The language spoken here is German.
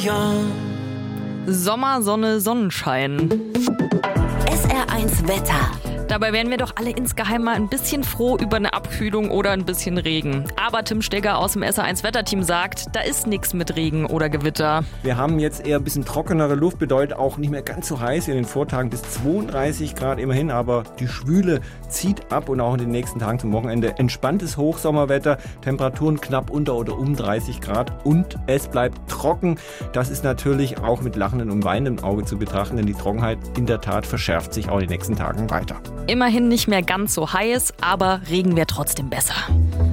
young. Sommer, Sonne, Sonnenschein. SR1 Wetter. Dabei wären wir doch alle insgeheim mal ein bisschen froh über eine Abkühlung oder ein bisschen Regen. Aber Tim Stegger aus dem SR1 Wetterteam sagt, da ist nichts mit Regen oder Gewitter. Wir haben jetzt eher ein bisschen trockenere Luft, bedeutet auch nicht mehr ganz so heiß in den Vortagen bis 32 Grad immerhin, aber die Schwüle zieht ab und auch in den nächsten Tagen zum Wochenende entspanntes Hochsommerwetter, Temperaturen knapp unter oder um 30 Grad und es bleibt trocken. Das ist natürlich auch mit lachendem und weinendem Auge zu betrachten, denn die Trockenheit in der Tat verschärft sich auch in den nächsten Tagen weiter. Immerhin nicht mehr ganz so heiß, aber Regen wäre trotzdem besser.